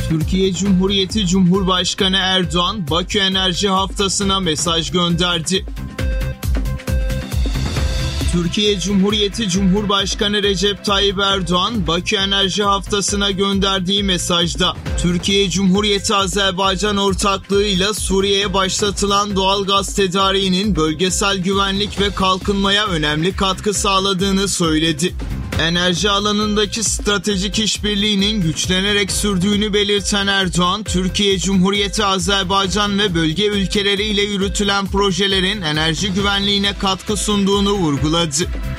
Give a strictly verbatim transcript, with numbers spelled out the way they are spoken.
Türkiye Cumhuriyeti Cumhurbaşkanı Erdoğan, Bakü Enerji Haftası'na mesaj gönderdi. Türkiye Cumhuriyeti Cumhurbaşkanı Recep Tayyip Erdoğan, Bakü Enerji Haftası'na gönderdiği mesajda, Türkiye Cumhuriyeti Azerbaycan ortaklığıyla Suriye'ye başlatılan doğalgaz tedariğinin bölgesel güvenlik ve kalkınmaya önemli katkı sağladığını söyledi. Enerji alanındaki stratejik işbirliğinin güçlenerek sürdüğünü belirten Erdoğan, Türkiye Cumhuriyeti Azerbaycan ve bölge ülkeleriyle yürütülen projelerin enerji güvenliğine katkı sunduğunu vurguladı.